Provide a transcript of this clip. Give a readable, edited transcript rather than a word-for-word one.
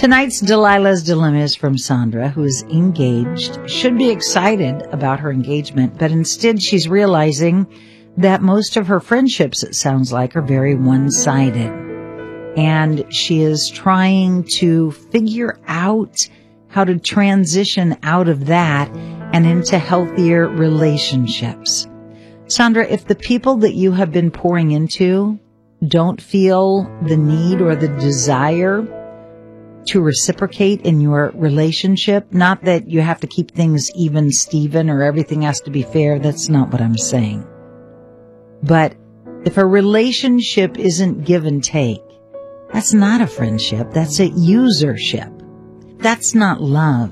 Tonight's Delilah's Dilemma is from Sandra, who is engaged, should be excited about her engagement, but instead she's realizing that most of her friendships, it sounds like, are very one-sided. And she is trying to figure out how to transition out of that and into healthier relationships. Sandra, if the people that you have been pouring into don't feel the need or the desire to reciprocate in your relationship, not that you have to keep things even, Steven, or everything has to be fair. That's not what I'm saying. But if a relationship isn't give and take, that's not a friendship. That's a usership. That's not love.